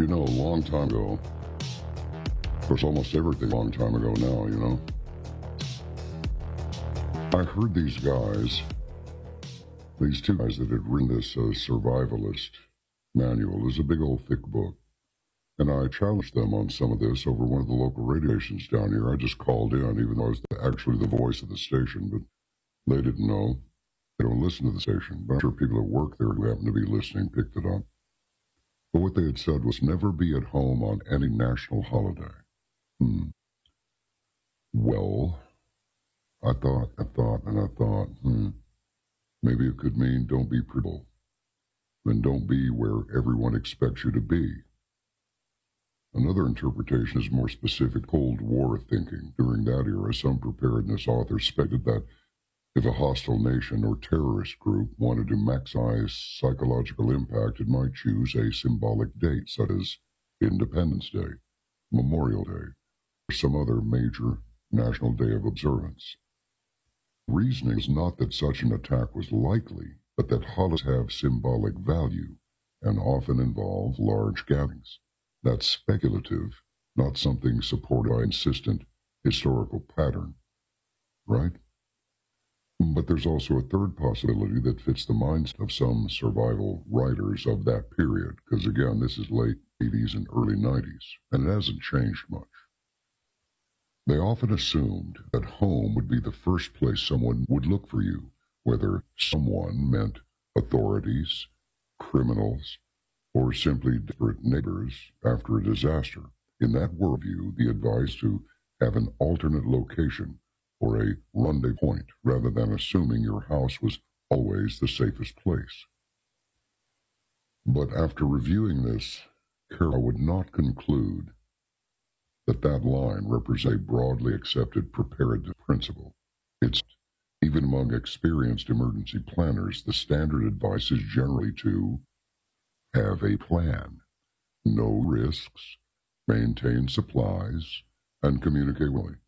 A long time ago, of course, almost everything a long time ago now, I heard these two guys that had written this survivalist manual. Is a big old thick book. And I challenged them on some of this over one of the local radio stations down here. I just called in, even though I was actually the voice of the station, but they didn't know. They don't listen to the station. But I'm sure people at work there who happened to be listening picked it up. But what they had said was never be at home on any national holiday. Well, I thought, maybe it could mean don't be predictable. Then don't be where everyone expects you to be. Another interpretation is more specific Cold War thinking. During that era, some preparedness authors speculated that if a hostile nation or terrorist group wanted to maximize psychological impact, it might choose a symbolic date, such as Independence Day, Memorial Day, or some other major national day of observance. Reasoning is not that such an attack was likely, but that holidays have symbolic value and often involve large gatherings. That's speculative, not something supported by insistent historical pattern, right? But there's also a third possibility that fits the mindset of some survival writers of that period, because again, this is late 80s and early 90s, and it hasn't changed much. They often assumed that home would be the first place someone would look for you, whether someone meant authorities, criminals, or simply desperate neighbors after a disaster. In that worldview, the advice to have an alternate location or a rendezvous point rather than assuming your house was always the safest place. But after reviewing this, I would not conclude that line represents a broadly accepted preparedness principle. It's, even among experienced emergency planners, the standard advice is generally to have a plan, know risks, maintain supplies, and communicate well.